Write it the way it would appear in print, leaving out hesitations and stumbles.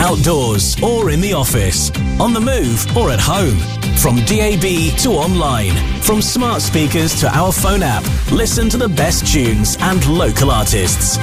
outdoors or in the office, on the move or at home. From DAB to online, from smart speakers to our phone app, listen to the best tunes and local artists.